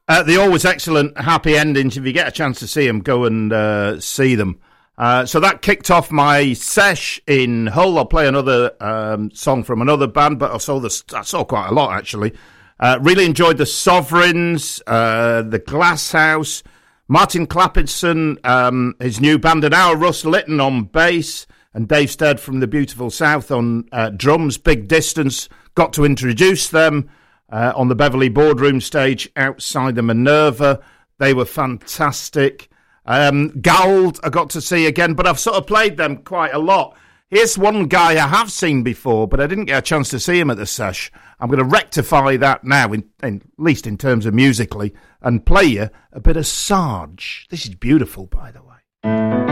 They're always excellent, happy endings. If you get a chance to see them, go and see them. So that kicked off my sesh in Hull. I'll play another song from another band, but I saw quite a lot, actually. Really enjoyed the Sovereigns, the Glass House, Martin Clapperton, his new band, and our Russ Litton on bass, and Dave Stead from the beautiful South on drums. Big Distance, got to introduce them on the Beverley Boardroom stage outside the Minerva. They were fantastic. Gould I got to see again, but I've sort of played them quite a lot. Here's one guy I have seen before, but I didn't get a chance to see him at the sesh. I'm going to rectify that now, at least in terms of musically, and play you a bit of Sarge. This is beautiful, by the way.